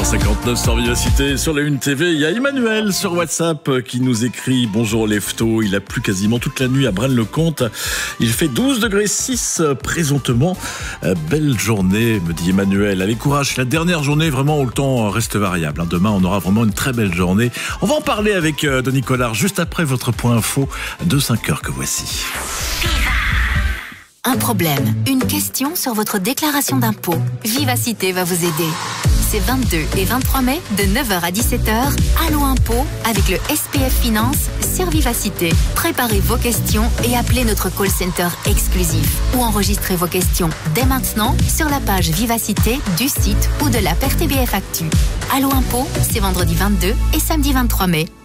7h59 sur Vivacité, sur la Une TV. Il y a Emmanuel sur WhatsApp qui nous écrit: bonjour Lefto, il a plu quasiment toute la nuit à Braine-le-Comte. Il fait 12 degrés 6 présentement. Belle journée, me dit Emmanuel. Allez, courage, la dernière journée vraiment où le temps reste variable. Demain, on aura vraiment une très belle journée. On va en parler avec Denis Collard juste après votre point info de 5h que voici. Un problème, une question sur votre déclaration d'impôt. Vivacité va vous aider. C'est 22 et 23 mai, de 9h à 17h, Allo Impôt avec le SPF Finance sur Vivacité. Préparez vos questions et appelez notre call center exclusif. Ou enregistrez vos questions dès maintenant sur la page Vivacité du site ou de l'app RTBF Actu. Allo Impôt, c'est vendredi 22 et samedi 23 mai.